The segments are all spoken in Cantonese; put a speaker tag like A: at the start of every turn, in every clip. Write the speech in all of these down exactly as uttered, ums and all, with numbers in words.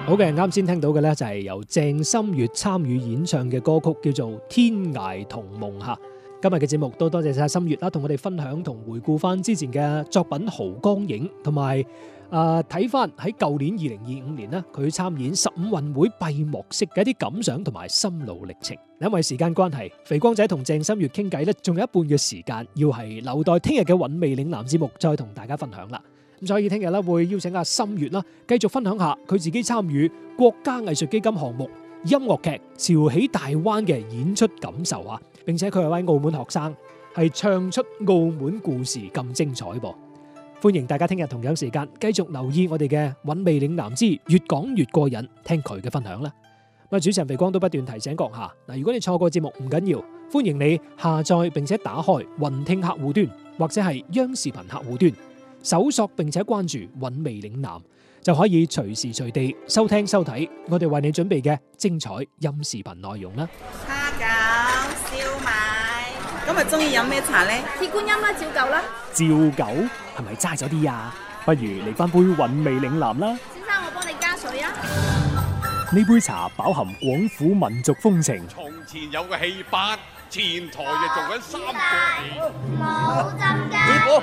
A: 好嘅，啱先聽到嘅呢就係由鄭心月參與演唱嘅歌曲，叫做《天涯童夢》吓。今日嘅節目都多謝晒心月啦，同我哋分享同回顧翻之前嘅作品《濠江影》，同埋誒睇翻喺舊年二零二五年呢，佢參演十五運會閉幕式嘅一啲感想同埋心路歷程。因為時間關係，肥光仔同鄭心月傾偈呢，仲有一半嘅時間要係留待聽日嘅韻味嶺南節目再同大家分享啦。咁所以聽日咧會邀請阿心月啦，繼續分享下佢自己參與國家藝術基金項目音樂劇《潮起大灣》嘅演出感受啊！並且佢係位澳門學生，係唱出澳門故事咁精彩噃。歡迎大家聽日同樣時間繼續留意我哋嘅韻味嶺南之越講越過癮，聽佢嘅分享啦。咁主持人肥光都不斷提醒閣下嗱，如果你錯過節目唔緊要，歡迎你下載並且打開雲聽客戶端或者係央視頻客戶端，搜索並且關注韻味嶺南，就可以隨時隨地收聽收睇我哋為你準備嘅精彩音視頻內容啦。
B: 蝦餃、燒賣，今日中意飲咩茶呢？
C: 鐵觀音啦，照舊啦。
A: 照舊係咪齋咗啲啊？不如嚟翻杯韻味嶺南啦。
C: 先生，我幫你加水啊。
A: 呢杯茶飽含廣府民族風情。
D: 從前有個戲班，前台就做緊三個
C: 冇浸
D: 師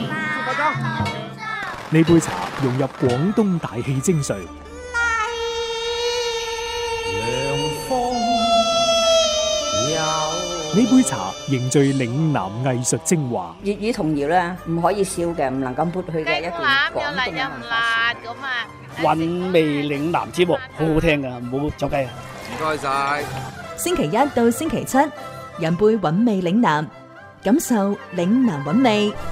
A: 呢杯茶融入廣東大氣精髓。呢杯茶凝聚嶺南藝術精華。
E: 粵語童謠咧，唔可以少嘅，唔能夠抹去嘅一段廣東嘅文化。
C: 咁啊！
F: 韻味嶺南節目好好聽噶，唔好走雞啊！
D: 唔該晒。
G: 星期一到星期七，飲杯韻味嶺南，感受嶺南韻味。